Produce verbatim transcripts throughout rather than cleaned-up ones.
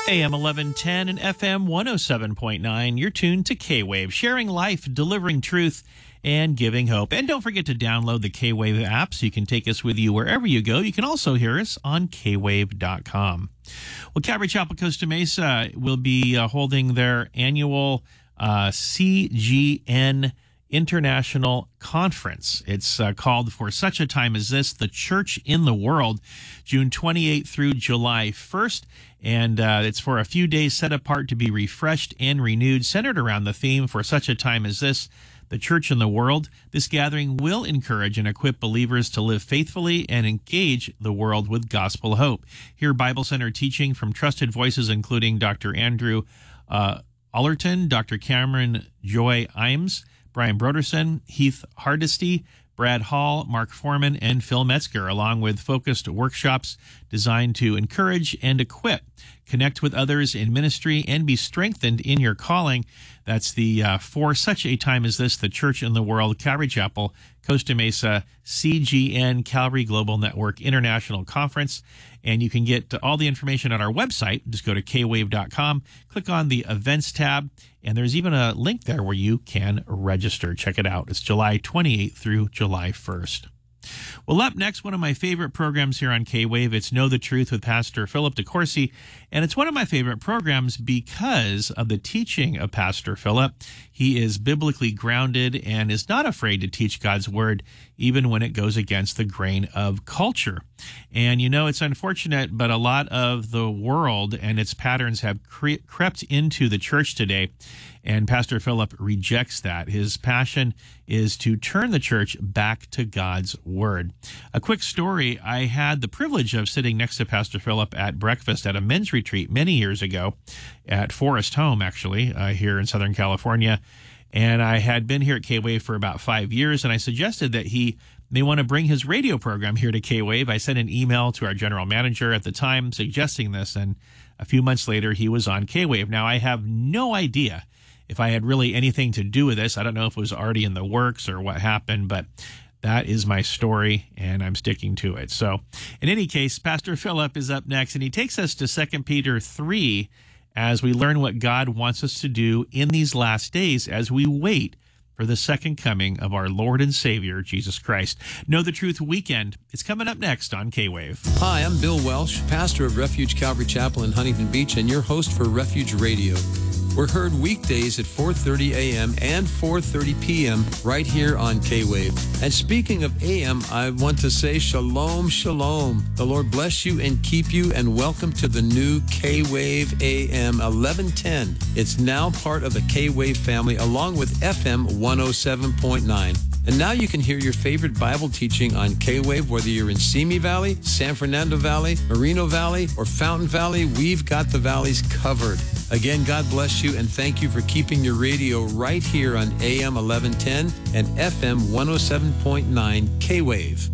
A M eleven ten and F M one oh seven point nine. You're tuned to K-Wave, sharing life, delivering truth, and giving hope. And don't forget to download the K-Wave app so you can take us with you wherever you go. You can also hear us on K wave dot com. Well, Calvary Chapel Costa Mesa will be uh, holding their annual uh, C G N International Conference. It's uh, called For Such a Time as This, The Church in the World, June twenty-eighth through July first. And uh, it's for a few days set apart to be refreshed and renewed, centered around the theme For Such a Time as This, the church in the world. This gathering will encourage and equip believers to live faithfully and engage the world with gospel hope. Hear Bible Center teaching from trusted voices, including Doctor Andrew uh, Allerton, Doctor Cameron Joy Imes, Brian Broderson, Heath Hardesty, Brad Hall, Mark Foreman, and Phil Metzger, along with focused workshops designed to encourage and equip, connect with others in ministry, and be strengthened in your calling. That's the uh, For Such a Time as This, the Church in the World, Calvary Chapel, Costa Mesa, C G N, Calvary Global Network International Conference. And you can get all the information on our website. Just go to K wave dot com, click on the Events tab, and there's even a link there where you can register. Check it out. It's July twenty-eighth through July first. Well, up next, one of my favorite programs here on K-Wave. It's Know the Truth with Pastor Philip DeCourcy, and it's one of my favorite programs because of the teaching of Pastor Philip. He is biblically grounded and is not afraid to teach God's word, even when it goes against the grain of culture. And, you know, it's unfortunate, but a lot of the world and its patterns have cre- crept into the church today, and Pastor Philip rejects that. His passion is to turn the church back to God's word. A quick story, I had the privilege of sitting next to Pastor Philip at breakfast at a men's retreat many years ago at Forest Home, actually, uh, here in Southern California. And I had been here at K-Wave for about five years, and I suggested that he may want to bring his radio program here to K-Wave. I sent an email to our general manager at the time suggesting this, and a few months later, he was on K-Wave. Now, I have no idea if I had really anything to do with this. I don't know if it was already in the works or what happened, but that is my story, and I'm sticking to it. So, in any case, Pastor Philip is up next, and he takes us to Second Peter three as we learn what God wants us to do in these last days as we wait for the second coming of our Lord and Savior, Jesus Christ. Know the Truth Weekend. It's coming up next on K-Wave. Hi, I'm Bill Welsh, pastor of Refuge Calvary Chapel in Huntington Beach, and your host for Refuge Radio. We're heard weekdays at four thirty a.m. and four thirty p.m. right here on K-Wave. And speaking of A M, I want to say shalom, shalom. The Lord bless you and keep you, and welcome to the new K-Wave A M eleven ten. It's now part of the K-Wave family along with F M one oh seven point nine. And now you can hear your favorite Bible teaching on K-Wave, whether you're in Simi Valley, San Fernando Valley, Moreno Valley, or Fountain Valley. We've got the valleys covered. Again, God bless you, and thank you for keeping your radio right here on A M eleven ten and F M one oh seven point nine K-Wave.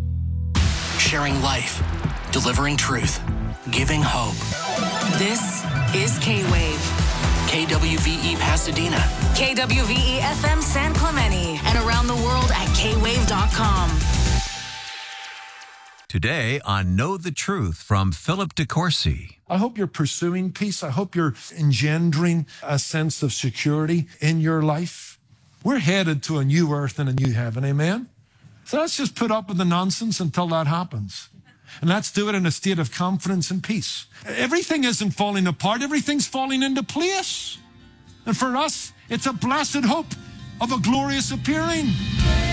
Sharing life, delivering truth, giving hope. This is K-Wave. K W V E Pasadena. K W V E F M San Clemente. And around the world at K wave dot com. Today on Know the Truth from Philip DeCourcy. I hope you're pursuing peace. I hope you're engendering a sense of security in your life. We're headed to a new earth and a new heaven, amen? So let's just put up with the nonsense until that happens. And let's do it in a state of confidence and peace. Everything isn't falling apart. Everything's falling into place. And for us, it's a blessed hope of a glorious appearing.